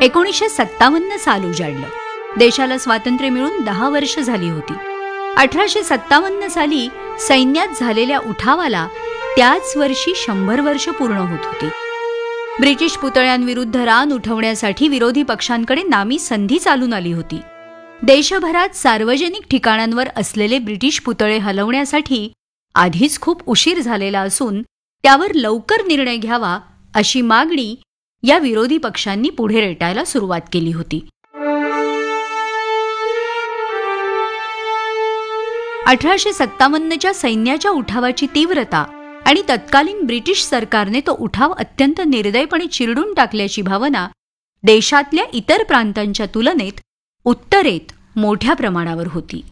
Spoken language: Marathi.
1957 साल उजाडलं. देशाला स्वातंत्र्य मिळून 10 वर्ष झाली होती. 1857 साली सैन्यात झालेल्या उठावाला त्याच वर्षी 100 वर्ष पूर्ण होत होती. ब्रिटिश पुतळ्यांविरुद्ध रान उठवण्यासाठी विरोधी पक्षांकडे नामी संधी चालून आली होती. देशभरात सार्वजनिक ठिकाणांवर असलेले ब्रिटिश पुतळे हलवण्यासाठी आधीच खूप उशीर झालेला असून त्यावर लवकर निर्णय घ्यावा अशी मागणी या विरोधी पक्षांनी पुढे रेटायला सुरुवात केली होती. 1857च्या सैन्याच्या उठावाची तीव्रता आणि तत्कालीन ब्रिटिश सरकारने तो उठाव अत्यंत निर्दयपणे चिरडून टाकल्याची भावना देशातल्या इतर प्रांतांच्या तुलनेत उत्तरेत मोठ्या प्रमाणावर होती.